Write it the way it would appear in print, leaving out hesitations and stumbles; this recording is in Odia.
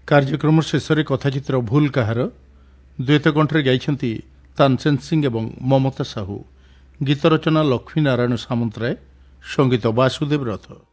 କାର୍ଯ୍ୟକ୍ରମ ଶେଷରେ କଥାଚିତ୍ର ଭୁଲ କାହାର ଦ୍ୱୈତ କଣ୍ଠରେ ଗାଇଛନ୍ତି ତାନସେନ ସିଂ ଏବଂ ମମତା ସାହୁ। ଗୀତ ରଚନା ଲକ୍ଷ୍ମୀ ନାରାୟଣ ସାମନ୍ତରାୟ, ସଙ୍ଗୀତ ବାସୁଦେବ ରଥ।